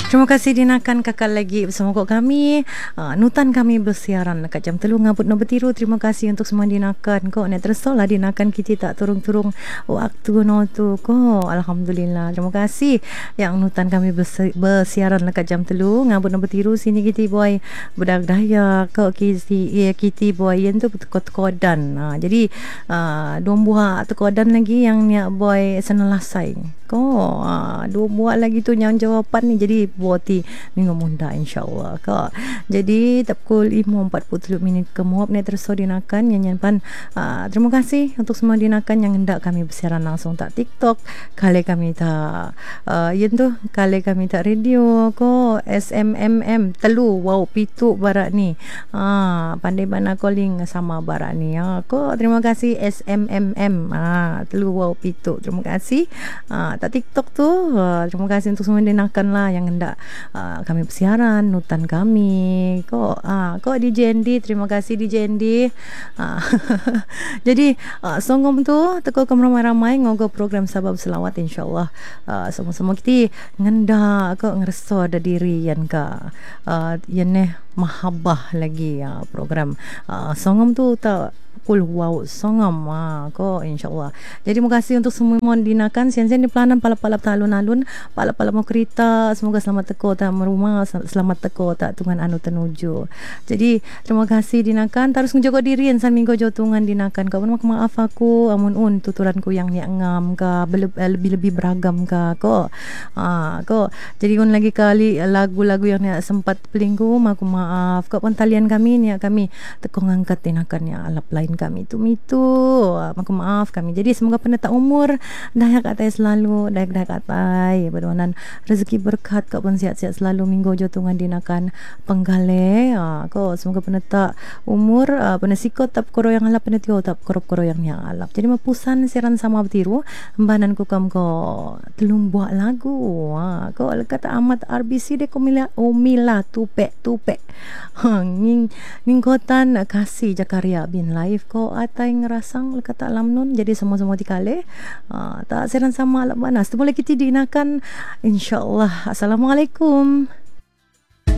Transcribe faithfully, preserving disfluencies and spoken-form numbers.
Terima kasih dinakan kakak lagi bersama kau kami. Uh, nutan kami bersiaran dekat jam telu ngabut no bertiru. Terima kasih untuk semua dinakan kau. Net terus lah dinakan kita tak turung-turung waktu no tu kau. Alhamdulillah. Terima kasih yang nutan kami bersi- bersiaran dekat jam telu ngabut no bertiru. Sini kita boy budak daya kau kita ya kita boy yang tu kodan. Uh, jadi uh, dua buah tu kodan lagi yang ni boy senelasai. Kau uh, dua buah lagi tu yang jawapan ni jadi buati minggu munda insyaallah kak. Jadi tak pukul lima empat puluh tiga minit kemuap ni terus dinakan nyanyian pan. Uh, terima kasih untuk semua dinakan yang hendak kami bersiaran langsung tak TikTok, kali kami tak uh, yen tu kali kami tak radio ko S M M M telu wow pitu barat ni. Ah uh, pandai mana calling sama barat ni. Ah uh, ko terima kasih S M M M. Ah uh, telu wow pitu. Terima kasih. Ah uh, tak TikTok tu. Uh, terima kasih untuk semua dinakan lah yang hendak uh, kami bersiaran nutan kami kok ah uh, kok D J Andy, terima kasih D J Andy. Uh, jadi uh, songom tu teko ke ramai-ramai ngogo program sabab selawat insyaallah uh, semua-semua kita ngenda kok ngerasa ada diri yan ka uh, yan eh mahabbah lagi ya uh, program uh, songom tu tak kul wow songam ah ko insyaallah. Jadi terima kasih untuk semua mohon dinakan sian-sian di pelanan palap-palap talun-alun palap-palap mau kereta semoga selamat teko tak merumah selamat teko tak tungan anu tenuju. Jadi terima kasih dinakan terus menjaga diri ensan minggu jotungan dinakan kau mohon maaf aku amun un tuturanku yang niak ngam ka lebih-lebih beragam ka ko ah ko jadi un lagi kali lagu-lagu yang niak sempat pelinggu aku maaf kau pun talian kami niak kami teko ngangkat dinakan ya alap lain kami tu mitu aku maaf kami. Jadi semoga peneta umur dayak atai selalu dayak-dayak atai berdoanan rezeki berkat kau pun sihat-sihat selalu minggu jotungan dinakan penggale uh, kau semoga peneta umur uh, penesikot tap koro yang alap penetio tap korop koro yang yang alap. Jadi mapusan siaran sama bertiru embanan ku kam ko telung buat lagu uh, kau kata amat R B C de komila umila tupe tupe nging ngingkotan kasih Jakaria bin live ko atai ngerasang kata alam nun. Jadi semua-semua dikale uh, tak seran sama alam banas tu boleh kita dinakan insyaallah. Assalamualaikum.